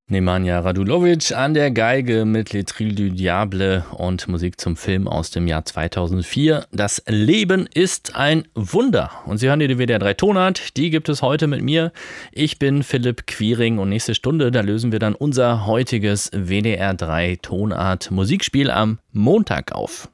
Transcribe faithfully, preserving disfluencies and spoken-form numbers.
Nemanja Radulovic an der Geige mit Les Trilles du Diable und Musik zum Film aus dem Jahr zweitausendvier. Das Leben ist ein Wunder. Und Sie hören die W D R drei Tonart, die gibt es heute mit mir. Ich bin Philipp Quiring und nächste Stunde, da lösen wir dann unser heutiges W D R drei Tonart Musikspiel am Montag auf.